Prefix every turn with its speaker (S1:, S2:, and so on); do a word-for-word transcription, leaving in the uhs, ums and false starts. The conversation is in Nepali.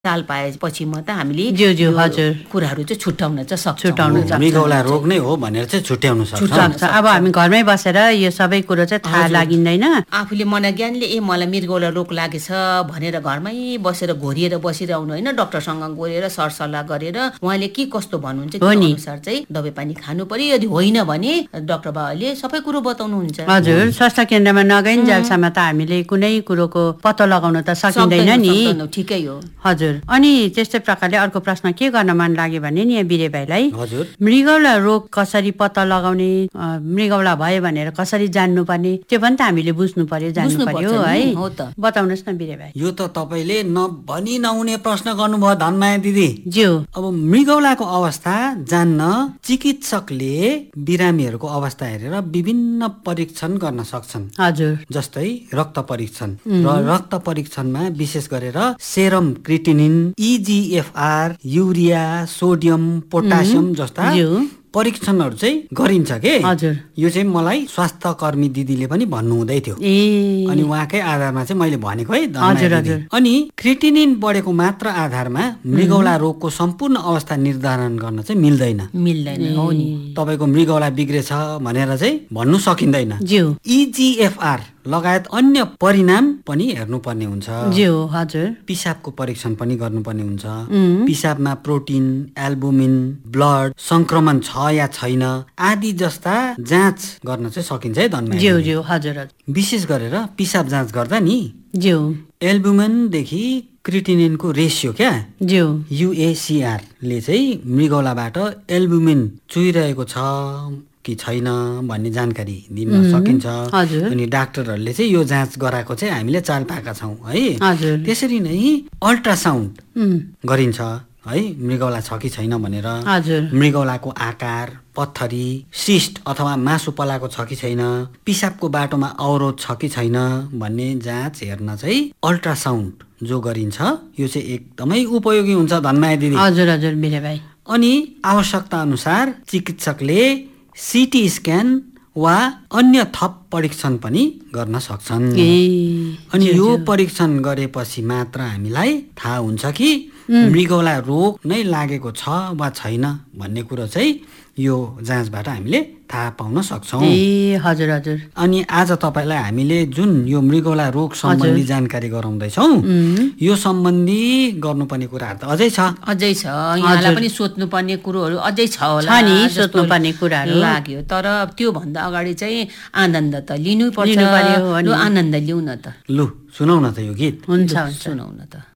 S1: चाल पाएपछि म त हामीले
S2: ज्यू ज्यू हजुर
S1: कुराहरू चाहिँ छुट्याउन चाहिँ सक्छौं।
S2: छुट्याउन
S3: मृगौला रोग नै हो भनेर चाहिँ छुट्याउन
S2: सक्छ। अब हामी घरमै बसेर यो सबै कुरो चाहिँ थाहा लागिँदैन।
S1: आफूले मनोज्ञानले ए मलाई मृगौला रोग लागेछ भनेर घरमै बसेर घोरिएर बसिरहनु हैन, डाक्टरसँग गएर सरसल्लाह गरेर उहाँले के कस्तो भन्नुहुन्छ त्यो अनुसार चाहिँ दबाई पानी खानु पर्यो। यदि होइन भने डाक्टर बाबाले सबै कुरो बताउनुहुन्छ।
S2: हजुर स्वास्थ्य केन्द्रमा नगइन्जेलसम्म त हामीले कुनै कुरोको पत्तो लगाउन त सकिँदैन नि।
S1: ठिकै हो
S2: हजुर। अनि त्यस्तै प्रकारले अर्को प्रश्न के गर्न मन लाग्यो भने नि बिरे भाइलाई,
S3: हजुर
S2: मृगौला रोग कसरी पत्ता लगाउने, मृगौला भयो भनेर कसरी जान्नु पर्ने त्यो पनि त हामीले बुझ्नु पर्यो, जान्नु पर्यो है। बताउनुस् न बिरे भाइ।
S3: यो त तपाईले नभनी नहुने प्रश्न गर्नुभयो धनमाया दिदी
S2: ज्यू।
S3: अब मृगौलाको अवस्था जान्न चिकित्सकले बिरामीहरूको अवस्था हेरेर विभिन्न परीक्षण गर्न सक्छन्।
S2: हजुर।
S3: जस्तै रक्त परीक्षण र रक्त परीक्षणमा विशेष गरेर serum creatinine, इजिएफआर, urea, sodium, potassium जस्ता परीक्षणहरू चाहिँ गरिन्छ के।
S2: हजुर।
S3: यो चाहिँ मलाई स्वास्थ्य कर्मी दिदीले पनि भन्नु हुँदै थियो अनि उहाँकै आधारमा चाहिँ मैले भनेको है।
S2: हजुर हजुर।
S3: अनि क्रिटिनिन बढेको मात्र आधारमा मृगौला रोगको सम्पूर्ण अवस्था निर्धारण गर्न चाहिँ मिल्दैन
S1: मिल्दैन हो नि।
S3: तपाईको मृगौला बिग्रेछ भनेर चाहिँ भन्नु सकिँदैन। इजिएफआर लगायत अन्य परिणाम पनि हेर्नुपर्ने हुन्छ।
S2: ज्यू हजुर।
S3: पिसाबको परीक्षण पनि गर्नुपर्ने हुन्छ। पिसाबमा प्रोटिन, एल्बुमिन, ब्लड संक्रमण छ या छैन आदि जस्ता जाँच गर्न चाहिँ सकिन्छ है धनमा।
S2: ज्यू ज्यू हजुर।
S3: विशेष गरेर पिसाब जाँच गर्दा नि
S2: ज्यू
S3: एल्बुमिन देखि क्रिटिनिनको रेसियो क्या
S2: ज्यू
S3: युएसीआर ले चाहिँ मृगौलाबाट एल्बुमिन चुइरहेको छ कि छैन भन्ने जानकारी दिन सकिन्छ। अनि डाक्टरहरूले चाहिँ यो जाँच गराएको चाहिँ हामीले चाल पाएका छौँ है। त्यसरी नै अल्ट्रासाउन्ड गरिन्छ है मृगौला छ कि छैन भनेर। मृगौलाको आकार, पत्थरी, सिस्ट अथवा मासु पलाएको छ कि छैन, पिसाबको बाटोमा अवरोध छ कि छैन भन्ने जाँच हेर्न चाहिँ अल्ट्रासाउन्ड जो गरिन्छ यो चाहिँ एकदमै उपयोगी हुन्छ धनमाया दिदी।
S2: हजुर हजुर बिरे भाइ।
S3: अनि आवश्यकता अनुसार चिकित्सकले सिटी स्क्यान वा अन्य थप परीक्षण पनि गर्न सक्छन्। अनि यो परीक्षण गरेपछि मात्र हामीलाई थाहा हुन्छ कि मृगौला रोग नै लागेको छ वा छैन भन्ने कुरो चाहिँ यो जाँचबाट हामीले थाहा पाउन सक्छौँ।
S2: ए हजुर हजुर।
S3: अनि आज तपाईलाई हामीले जुन यो मृगौला रोग सम्बन्धी जानकारी गराउँदैछौँ यो सम्बन्धी गर्नुपर्ने कुराहरू त अझै छ
S1: अझै छ यहाँलाई पनि सोध्नुपर्ने कुरोहरू अझै छ होला
S2: नि सोध्नुपर्ने कुराहरू
S1: लाग्यो। तर त्यो भन्दा अगाडि चाहिँ आनन्द त लिनु पर्छ। आनन्द लिउ न त।
S3: लु सुनौ न त यो गीत।
S2: हुन्छ
S1: सुनौ न त।